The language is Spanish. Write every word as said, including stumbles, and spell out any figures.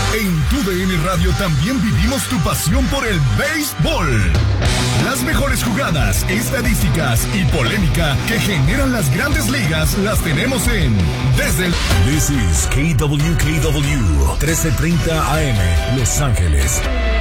En Tu D N Radio también vivimos tu pasión por el béisbol. Las mejores jugadas, estadísticas y polémica que generan las grandes ligas las tenemos en Desde el... This is K W K W trece treinta A M, Los Ángeles.